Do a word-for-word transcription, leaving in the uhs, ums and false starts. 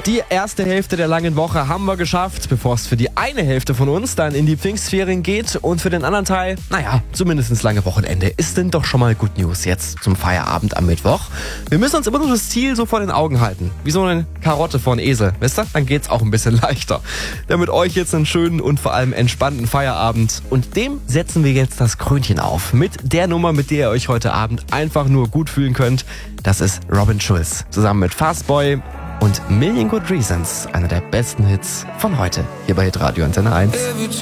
Die erste Hälfte der langen Woche haben wir geschafft, bevor es für die eine Hälfte von uns dann in die Pfingstferien geht. Und für den anderen Teil, naja, zumindest ins lange Wochenende, ist denn doch schon mal Good News jetzt zum Feierabend am Mittwoch. Wir müssen uns immer nur das Ziel so vor den Augen halten. Wie so eine Karotte vor einen Esel, wisst ihr? Dann geht's auch ein bisschen leichter. Damit euch jetzt einen schönen und vor allem entspannten Feierabend. Und dem setzen wir jetzt das Krönchen auf. Mit der Nummer, mit der ihr euch heute Abend einfach nur gut fühlen könnt. Das ist Robin Schulz. Zusammen mit Fastboy und Million Good Reasons, einer der besten Hits von heute, hier bei Hitradio Antenne eins.